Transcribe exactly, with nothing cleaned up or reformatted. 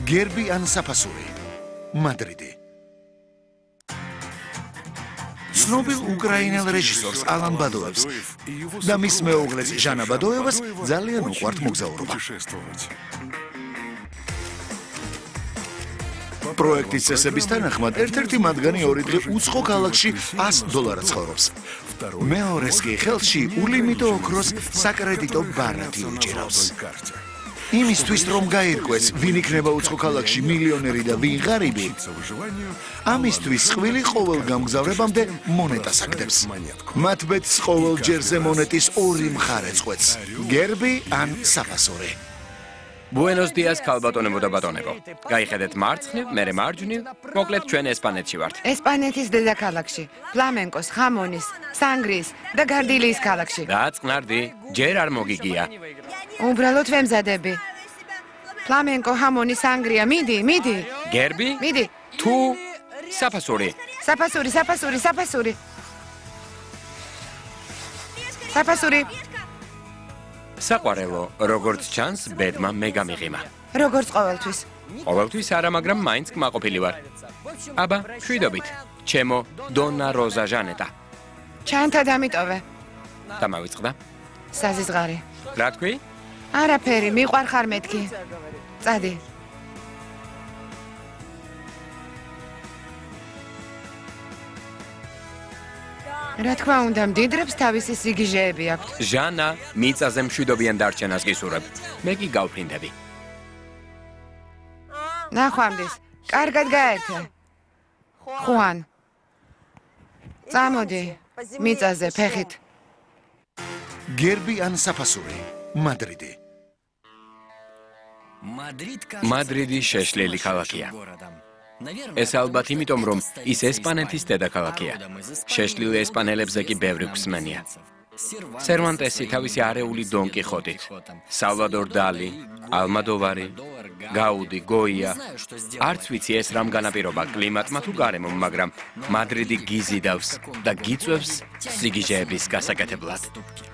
გერბი ან საფასური. მადრიდი. ცნობილ უკრაინელ რეჟისორს ალან ბადოევს და მის მეუღლეს ჟანა ბადოევას ძალიან უყვართ მოგზაურობა. პროექტის წესების თანახმად ერთ-ერთი მათგანი ორი დღე უცხო ქალაქში ას დოლარად ცხოვრობს. მეორეს კი ხელში ულიმიტო ოქროს საკრედიტო ბარათი უჭირავს. იმისთვის რომ გაირკვეს, ვინ იქნება უცხო ქალაქში მილიონერი და ვინ ღარიბი, ამისთვის ყველი ყოველ გამგზავრებამდე მონეტას აგდებს. მათ ბედს ყოველ ჯერზე მონეტის ორი მხარე წყვეტს. გერბი ან საფასური. Buenos dias, ქალბატონებო და ბატონებო. გაიხედეთ მარცხნივ, მერე მარჯვნივ, მოკლედ ჩვენ ესპანეთში ვართ. ესპანეთის დედაქალაქში, ფლამენკოს, ხამონის, სანგრიის და გარდილიის ქალაქში. დაწყნარდი, ჯერ არ მოგიგია. უბრალოდ ვემზადები. ფლამენკო, ხამონი, სანგრია, მიდი, მიდი. გერბი? მიდი. თუ საფასური. საფასური, საფასური, საფასური. საფასური. საყვარელო, როგორც ჩანს, ბედმა მე გამიღიმა. როგორც ყოველთვის. ყოველთვის არა, მაგრამ მაინც კმაყოფილი ვარ. აბა, შვიდობით. ჩემო დონა როზა ჟანეტა. ჩანთა დამიტოვე. დამავიწყდა. საზიზღარი. რა თქვი? არაფერი, მიყვარ ხარ მეთქი. წადი. რა თქმა უნდა, მდიდრებს თავისი სიგიჟეები აქვთ. ჟანა, მიწაზე მშვიდობიან დარჩენას გისურვებ. მე კი გავფრინდები. ნახვამდის, კარგად გაერთე. ხუან. წამოდი, მიწაზე, ფეხით. გერბი ან საფასური. მადრიდი. მადრიდი შეშლილი ქალაქია. ეს ალბათ იმიტომ, რომ ის ესპანეთის დედაქალაქია. შეშლილ ესპანელებზე კი ბევრი გვსმენია. სერვანტესი თავისი არეული დონ კიხოტით, სალვადორ დალი, ალმადოვარი, გაუდი, გოია. არც ვიცი ეს რამ განაპირობა კლიმატმა თუ გარემომ, მაგრამ მადრიდი გიზიდავს და გიწევს სიგიჟეების გასაკეთებლად.